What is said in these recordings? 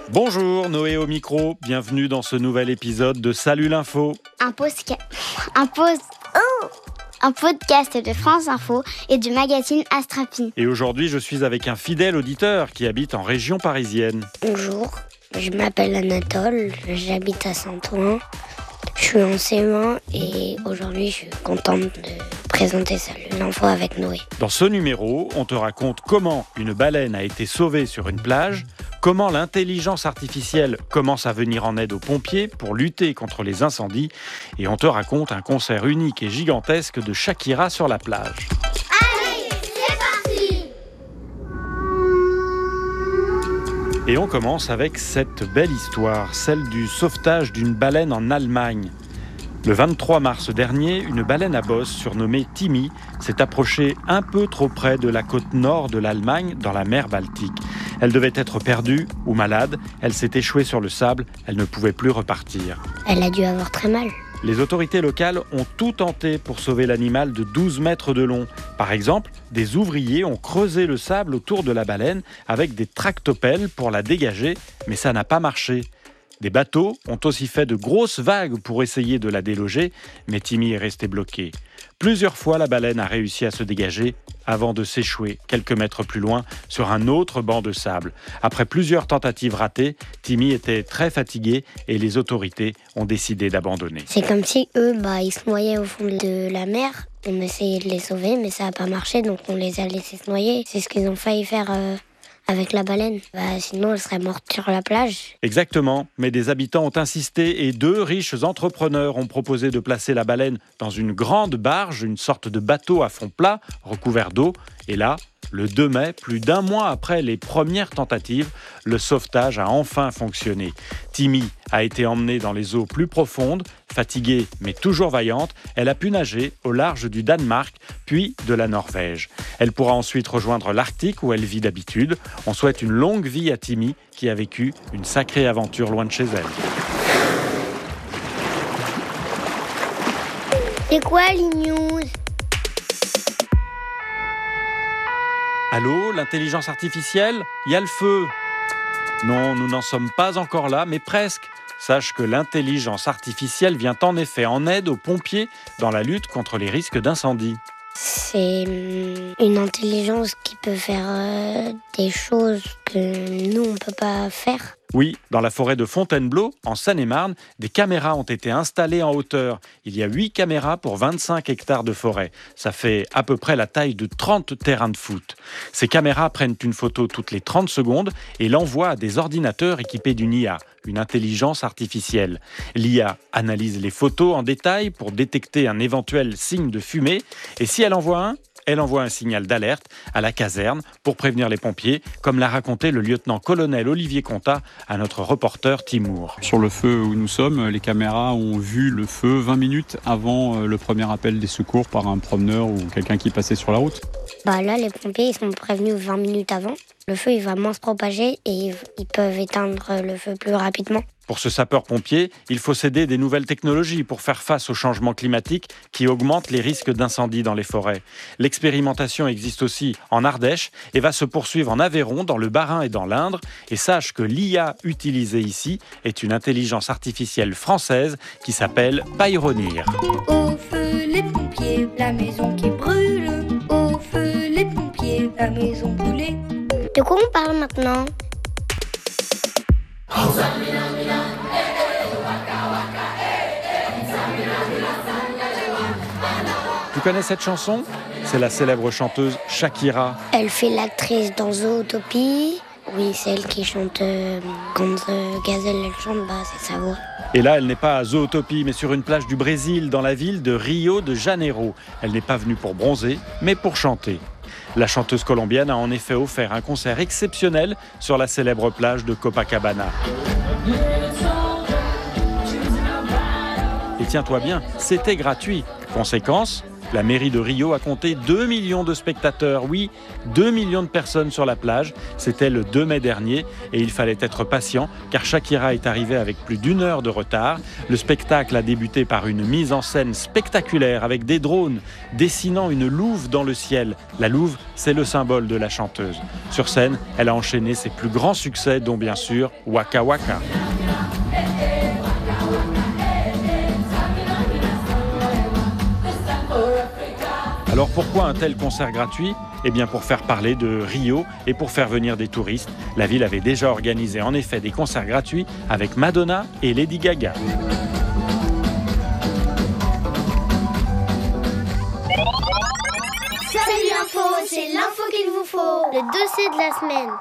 Bonjour, Noé au micro. Bienvenue dans ce nouvel épisode de Salut l'info. Un podcast de France Info et du magazine Astrapi. Et aujourd'hui, je suis avec un fidèle auditeur qui habite en région parisienne. Bonjour, je m'appelle Anatole, j'habite à Saint-Ouen. Je suis en CE1 et aujourd'hui je suis contente de présenter Salut l'info avec Noé. Dans ce numéro, on te raconte comment une baleine a été sauvée sur une plage, comment l'intelligence artificielle commence à venir en aide aux pompiers pour lutter contre les incendies, et on te raconte un concert unique et gigantesque de Shakira sur la plage. Allez, c'est parti! Et on commence avec cette belle histoire, celle du sauvetage d'une baleine en Allemagne. Le 23 mars dernier, une baleine à bosse surnommée Timmy s'est approchée un peu trop près de la côte nord de l'Allemagne, dans la mer Baltique. Elle devait être perdue ou malade, elle s'est échouée sur le sable, elle ne pouvait plus repartir. Elle a dû avoir très mal. Les autorités locales ont tout tenté pour sauver l'animal de 12 mètres de long. Par exemple, des ouvriers ont creusé le sable autour de la baleine avec des tractopelles pour la dégager, mais ça n'a pas marché. Des bateaux ont aussi fait de grosses vagues pour essayer de la déloger, mais Timmy est restée bloquée. Plusieurs fois, la baleine a réussi à se dégager avant de s'échouer quelques mètres plus loin sur un autre banc de sable. Après plusieurs tentatives ratées, Timmy était très fatigué et les autorités ont décidé d'abandonner. C'est comme si eux, ils se noyaient au fond de la mer. On essayait de les sauver, mais ça n'a pas marché, donc on les a laissés se noyer. C'est ce qu'ils ont failli faire avec la baleine. Sinon, elle serait morte sur la plage. Exactement, mais des habitants ont insisté et 2 riches entrepreneurs ont proposé de placer la baleine dans une grande barge, une sorte de bateau à fond plat, recouvert d'eau. Et là, le 2 mai, plus d'1 mois après les premières tentatives, le sauvetage a enfin fonctionné. Timmy a été emmenée dans les eaux plus profondes. Fatiguée mais toujours vaillante, elle a pu nager au large du Danemark, puis de la Norvège. Elle pourra ensuite rejoindre l'Arctique où elle vit d'habitude. On souhaite une longue vie à Timmy qui a vécu une sacrée aventure loin de chez elle. C'est quoi les news? Allô, l'intelligence artificielle? Il y a le feu. Non, nous n'en sommes pas encore là, mais presque. Sache que l'intelligence artificielle vient en effet en aide aux pompiers dans la lutte contre les risques d'incendie. C'est une intelligence qui peut faire des choses que nous, on ne peut pas faire. Oui, dans la forêt de Fontainebleau, en Seine-et-Marne, des caméras ont été installées en hauteur. Il y a 8 caméras pour 25 hectares de forêt. Ça fait à peu près la taille de 30 terrains de foot. Ces caméras prennent une photo toutes les 30 secondes et l'envoient à des ordinateurs équipés d'une IA, une intelligence artificielle. L'IA analyse les photos en détail pour détecter un éventuel signe de fumée. Et si elle envoie un signal d'alerte à la caserne pour prévenir les pompiers, comme l'a raconté le lieutenant-colonel Olivier Contat à notre reporter Timour. Sur le feu où nous sommes, les caméras ont vu le feu 20 minutes avant le premier appel des secours par un promeneur ou quelqu'un qui passait sur la route. Là, les pompiers, ils sont prévenus 20 minutes avant. Le feu, il va moins se propager et ils peuvent éteindre le feu plus rapidement. Pour ce sapeur-pompier, il faut s'aider des nouvelles technologies pour faire face au changement climatique qui augmente les risques d'incendie dans les forêts. L'expérimentation existe aussi en Ardèche et va se poursuivre en Aveyron, dans le Bas-Rhin et dans l'Indre. Et sache que l'IA utilisée ici est une intelligence artificielle française qui s'appelle Payronir. Au feu les pompiers, la maison qui brûle. Au feu les pompiers, la maison brûlée. De quoi on parle maintenant? Tu connais cette chanson? C'est la célèbre chanteuse Shakira. Elle fait l'actrice dans Zootopie. Oui, c'est elle qui chante quand Gazelle elle chante, c'est sa voix. Et là, elle n'est pas à Zootopie, mais sur une plage du Brésil, dans la ville de Rio de Janeiro. Elle n'est pas venue pour bronzer, mais pour chanter. La chanteuse colombienne a en effet offert un concert exceptionnel sur la célèbre plage de Copacabana. Et tiens-toi bien, c'était gratuit. Conséquence, La mairie de Rio a compté 2 millions de spectateurs. Oui, 2 millions de personnes sur la plage. C'était le 2 mai dernier et il fallait être patient car Shakira est arrivée avec plus d'1 heure de retard. Le spectacle a débuté par une mise en scène spectaculaire avec des drones dessinant une louve dans le ciel. La louve, c'est le symbole de la chanteuse. Sur scène, elle a enchaîné ses plus grands succès, dont bien sûr Waka Waka. Alors pourquoi un tel concert gratuit ? Eh bien pour faire parler de Rio et pour faire venir des touristes. La ville avait déjà organisé en effet des concerts gratuits avec Madonna et Lady Gaga. Salut l'info, c'est l'info qu'il vous faut. Le dossier de la semaine.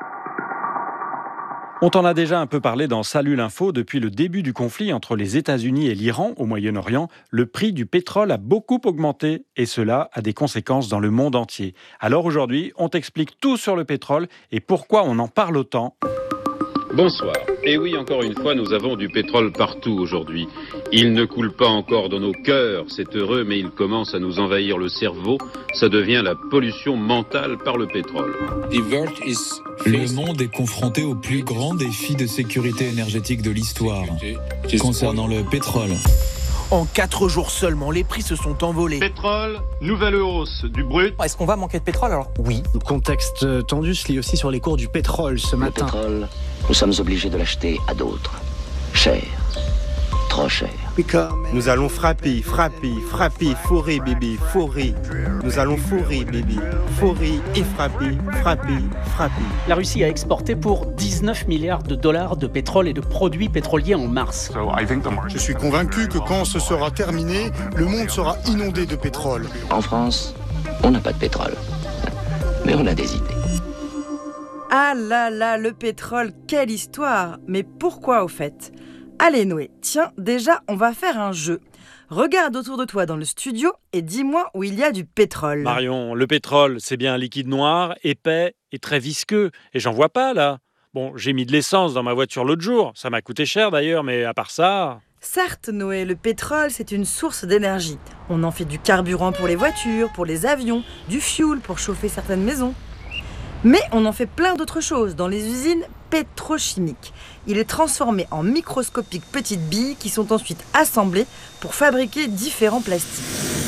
On t'en a déjà un peu parlé dans Salut l'info. Depuis le début du conflit entre les États-Unis et l'Iran au Moyen-Orient, le prix du pétrole a beaucoup augmenté et cela a des conséquences dans le monde entier. Alors aujourd'hui, on t'explique tout sur le pétrole et pourquoi on en parle autant. Bonsoir. Et oui, encore une fois, nous avons du pétrole partout aujourd'hui. Il ne coule pas encore dans nos cœurs, c'est heureux, mais il commence à nous envahir le cerveau. Ça devient la pollution mentale par le pétrole. Le monde est confronté au plus grand défi de sécurité énergétique de l'histoire, concernant le pétrole. En 4 jours seulement, les prix se sont envolés. Pétrole, nouvelle hausse du brut. Est-ce qu'on va manquer de pétrole alors ? Oui. Le contexte tendu se lie aussi sur les cours du pétrole ce matin. Le pétrole, nous sommes obligés de l'acheter à d'autres. Cher. Trop cher. Nous allons frapper, forer bébé, forer. Nous allons forer bébé, forer et frapper. La Russie a exporté pour 19 milliards de dollars de pétrole et de produits pétroliers en mars. Je suis convaincu que quand ce sera terminé, le monde sera inondé de pétrole. En France, on n'a pas de pétrole. Mais on a des idées. Ah là là, le pétrole, quelle histoire! Mais pourquoi au fait? Allez Noé, tiens, déjà on va faire un jeu. Regarde autour de toi dans le studio et dis-moi où il y a du pétrole. Marion, le pétrole, c'est bien un liquide noir, épais et très visqueux. Et j'en vois pas là. Bon, j'ai mis de l'essence dans ma voiture l'autre jour. Ça m'a coûté cher d'ailleurs, mais à part ça... Certes Noé, le pétrole c'est une source d'énergie. On en fait du carburant pour les voitures, pour les avions, du fioul pour chauffer certaines maisons. Mais on en fait plein d'autres choses dans les usines pétrochimiques. Il est transformé en microscopiques petites billes qui sont ensuite assemblées pour fabriquer différents plastiques.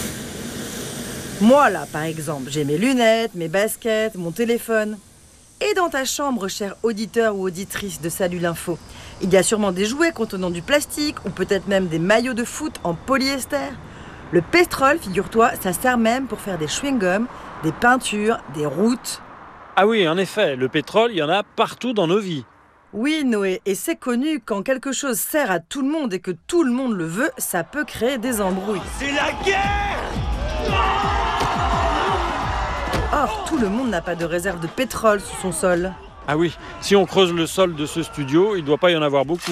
Moi là, par exemple, j'ai mes lunettes, mes baskets, mon téléphone. Et dans ta chambre, cher auditeur ou auditrice de Salut l'info, il y a sûrement des jouets contenant du plastique ou peut-être même des maillots de foot en polyester. Le pétrole, figure-toi, ça sert même pour faire des chewing-gums, des peintures, des routes. Ah oui, en effet, le pétrole, il y en a partout dans nos vies. Oui, Noé, et c'est connu, quand quelque chose sert à tout le monde et que tout le monde le veut, ça peut créer des embrouilles. C'est la guerre! Or, tout le monde n'a pas de réserve de pétrole sous son sol. Ah oui, si on creuse le sol de ce studio, il ne doit pas y en avoir beaucoup.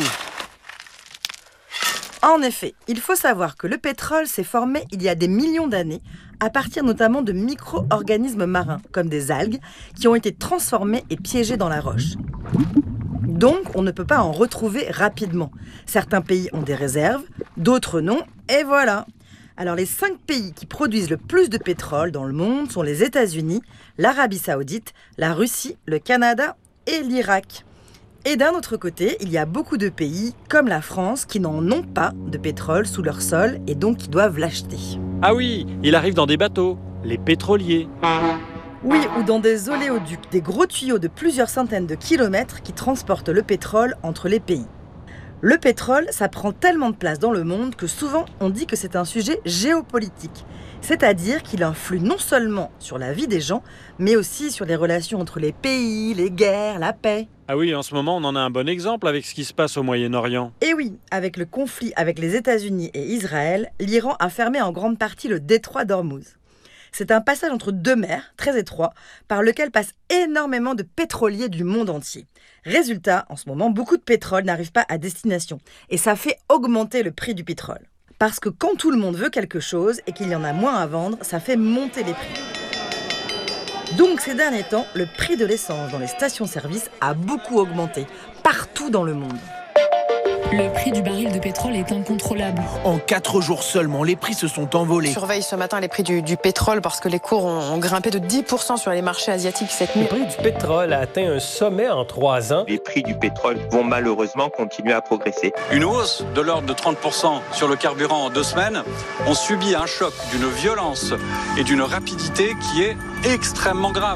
En effet, il faut savoir que le pétrole s'est formé il y a des millions d'années, à partir notamment de micro-organismes marins, comme des algues, qui ont été transformés et piégés dans la roche. Donc, on ne peut pas en retrouver rapidement. Certains pays ont des réserves, d'autres non, et voilà. Alors, les 5 pays qui produisent le plus de pétrole dans le monde sont les États-Unis, l'Arabie Saoudite, la Russie, le Canada et l'Irak. Et d'un autre côté, il y a beaucoup de pays, comme la France, qui n'en ont pas de pétrole sous leur sol et donc qui doivent l'acheter. Ah oui, il arrive dans des bateaux, les pétroliers. Oui, ou dans des oléoducs, des gros tuyaux de plusieurs centaines de kilomètres qui transportent le pétrole entre les pays. Le pétrole, ça prend tellement de place dans le monde que souvent on dit que c'est un sujet géopolitique. C'est-à-dire qu'il influe non seulement sur la vie des gens, mais aussi sur les relations entre les pays, les guerres, la paix. Ah oui, en ce moment, on en a un bon exemple avec ce qui se passe au Moyen-Orient. Et oui, avec le conflit avec les États-Unis et Israël, l'Iran a fermé en grande partie le détroit d'Ormuz. C'est un passage entre 2 mers, très étroit, par lequel passent énormément de pétroliers du monde entier. Résultat, en ce moment, beaucoup de pétrole n'arrive pas à destination. Et ça fait augmenter le prix du pétrole. Parce que quand tout le monde veut quelque chose et qu'il y en a moins à vendre, ça fait monter les prix. Donc ces derniers temps, le prix de l'essence dans les stations-service a beaucoup augmenté, partout dans le monde. Le prix du baril de pétrole est incontrôlable. En 4 jours seulement, les prix se sont envolés. On surveille ce matin les prix du pétrole parce que les cours ont grimpé de 10% sur les marchés asiatiques cette nuit. Le prix du pétrole a atteint un sommet en 3 ans. Les prix du pétrole vont malheureusement continuer à progresser. Une hausse de l'ordre de 30% sur le carburant en 2 semaines. On subit un choc d'une violence et d'une rapidité qui est extrêmement grave.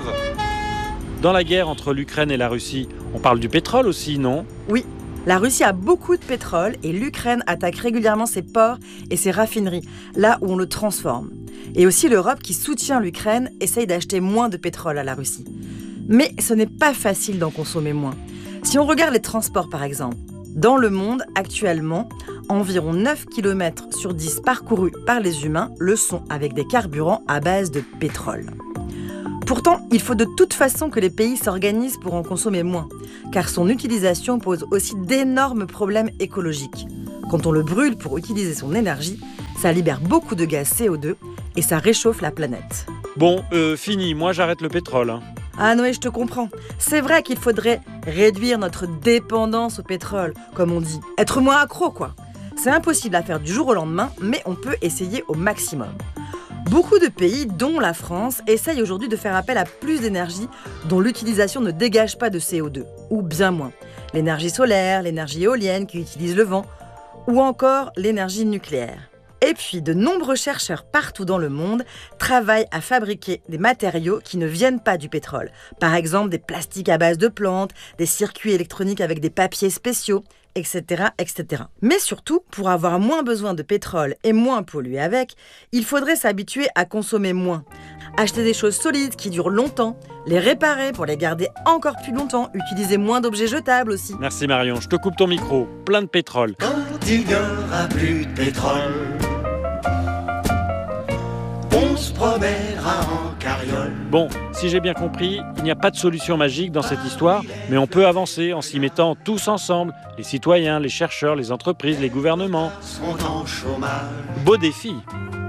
Dans la guerre entre l'Ukraine et la Russie, on parle du pétrole aussi, non ? Oui. La Russie a beaucoup de pétrole et l'Ukraine attaque régulièrement ses ports et ses raffineries, là où on le transforme. Et aussi l'Europe qui soutient l'Ukraine essaye d'acheter moins de pétrole à la Russie. Mais ce n'est pas facile d'en consommer moins. Si on regarde les transports par exemple, dans le monde actuellement, environ 9 km sur 10 parcourus par les humains le sont avec des carburants à base de pétrole. Pourtant, il faut de toute façon que les pays s'organisent pour en consommer moins, car son utilisation pose aussi d'énormes problèmes écologiques. Quand on le brûle pour utiliser son énergie, ça libère beaucoup de gaz CO2 et ça réchauffe la planète. Bon, fini, moi j'arrête le pétrole. Ah Noé, je te comprends. C'est vrai qu'il faudrait réduire notre dépendance au pétrole, comme on dit. Être moins accro, quoi. C'est impossible à faire du jour au lendemain, mais on peut essayer au maximum. Beaucoup de pays, dont la France, essayent aujourd'hui de faire appel à plus d'énergie dont l'utilisation ne dégage pas de CO2, ou bien moins. L'énergie solaire, l'énergie éolienne qui utilise le vent, ou encore l'énergie nucléaire. Et puis, de nombreux chercheurs partout dans le monde travaillent à fabriquer des matériaux qui ne viennent pas du pétrole. Par exemple, des plastiques à base de plantes, des circuits électroniques avec des papiers spéciaux, etc., etc. Mais surtout, pour avoir moins besoin de pétrole et moins polluer avec, il faudrait s'habituer à consommer moins. Acheter des choses solides qui durent longtemps, les réparer pour les garder encore plus longtemps, utiliser moins d'objets jetables aussi. Merci Marion, je te coupe ton micro, plein de pétrole. Quand il n'y aura plus de pétrole, on se promènera en carriole. Bon, si j'ai bien compris, il n'y a pas de solution magique dans cette histoire, mais on peut avancer en s'y mettant tous ensemble, les citoyens, les chercheurs, les entreprises, les gouvernements. Sont en chômage. Beau défi.